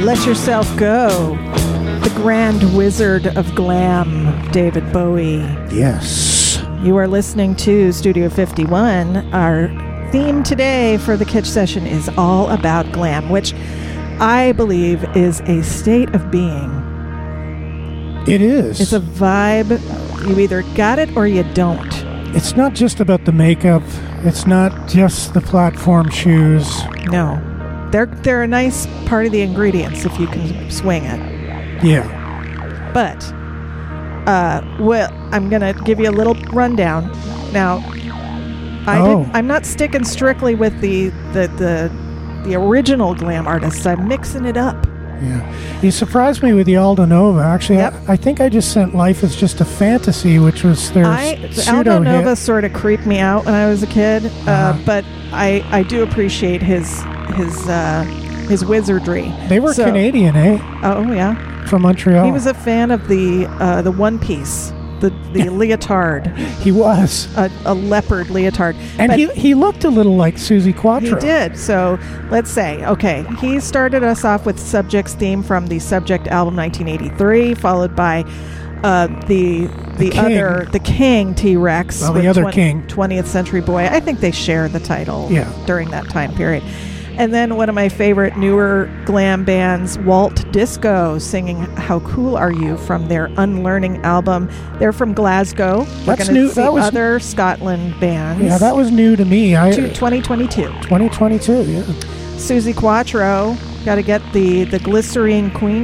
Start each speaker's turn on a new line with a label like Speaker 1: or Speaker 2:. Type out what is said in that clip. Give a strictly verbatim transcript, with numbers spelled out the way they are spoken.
Speaker 1: Let Yourself Go. The Grand Wizard of Glam, David Bowie.
Speaker 2: Yes.
Speaker 1: You are listening to Studio fifty-one. Our theme today for the Kitsch session is all about glam, which I believe is a state of being.
Speaker 2: It is.
Speaker 1: It's a vibe. You either got it or you don't.
Speaker 2: It's not just about the makeup. It's not just the platform shoes.
Speaker 1: No. They're, they're a nice part of the ingredients if you can swing it.
Speaker 2: Yeah.
Speaker 1: But, uh, well, I'm going to give you a little rundown. Now, I
Speaker 2: oh.
Speaker 1: did, I'm not sticking strictly with the, the, the, the original glam artists. I'm mixing it up.
Speaker 2: Yeah. You surprised me with the Aldo Nova. Actually,
Speaker 1: yep.
Speaker 2: I, I think I just sent Life is Just a Fantasy, which was their
Speaker 1: I,
Speaker 2: pseudo
Speaker 1: Aldo Nova
Speaker 2: hit.
Speaker 1: sort of creeped me out when I was a kid, uh, uh-huh. but I, I do appreciate his his uh, his wizardry.
Speaker 2: They were
Speaker 1: so,
Speaker 2: Canadian, eh?
Speaker 1: Oh, yeah.
Speaker 2: From Montreal.
Speaker 1: He was a fan of the uh, the One Piece, the, the leotard.
Speaker 2: He was.
Speaker 1: A, a leopard leotard.
Speaker 2: And he, he looked a little like Suzi Quatro.
Speaker 1: He did. So let's say, okay, he started us off with Subject's theme from the Subject album nineteen eighty-three, followed by uh, the the,
Speaker 2: the
Speaker 1: other, the King T-Rex.
Speaker 2: Well, the other
Speaker 1: tw-
Speaker 2: King.
Speaker 1: twentieth Century Boy. I think they share the title
Speaker 2: yeah.
Speaker 1: during that time period. And then one of my favorite newer glam bands, Walt Disco, singing How Cool Are You from their Unlearning album. They're from Glasgow.
Speaker 2: That's
Speaker 1: We're
Speaker 2: new.
Speaker 1: See
Speaker 2: that was
Speaker 1: other Scotland bands.
Speaker 2: Yeah, that was new to me. I,
Speaker 1: to twenty twenty-two.
Speaker 2: twenty twenty-two, yeah.
Speaker 1: Suzi Quatro, got to get the, the Glycerine Queen